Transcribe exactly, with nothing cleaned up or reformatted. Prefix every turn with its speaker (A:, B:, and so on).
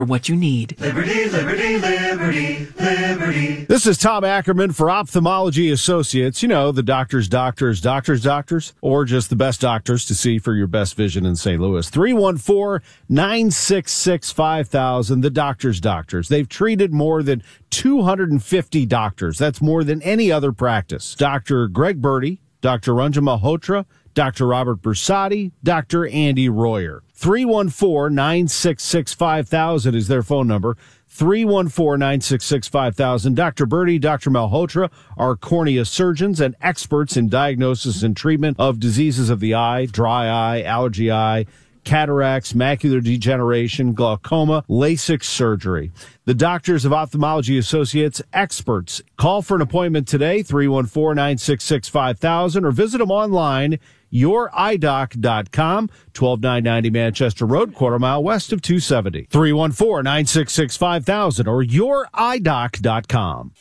A: what you need.
B: Liberty, liberty, liberty, liberty.
C: This is Tom Ackerman for Ophthalmology Associates. You know, the doctors, doctors, doctors, doctors, or just the best doctors to see for your best vision in Saint Louis. three one four, nine six six, five thousand, the doctors, doctors. They've treated more than two hundred fifty doctors. That's more than any other practice. Doctor Greg Birdie, Doctor Ranjan Malhotra, Doctor Robert Bersati, Doctor Andy Royer. three one four, nine six six, five thousand is their phone number. three one four, nine six six, five thousand. Doctor Birdie, Doctor Malhotra are cornea surgeons and experts in diagnosis and treatment of diseases of the eye, dry eye, allergy eye, cataracts, macular degeneration, glaucoma, LASIK surgery. The Doctors of Ophthalmology Associates, experts. Call for an appointment today, three one four, nine six six, five thousand, or visit them online, your eye doc dot com, twelve nine ninety Manchester Road, quarter mile west of two seventy. three one four, nine six six, five thousand or your eye doc dot com.